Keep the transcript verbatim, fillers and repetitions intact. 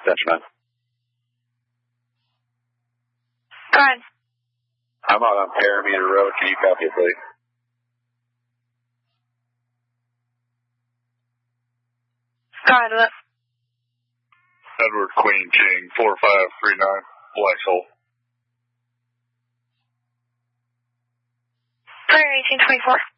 Benjamin. Go ahead. I'm on Parameter Road. Can you copy it, please? Go ahead, look. Edward Queen King, four five three nine, Blaxhole. Prayer eighteen twenty-four.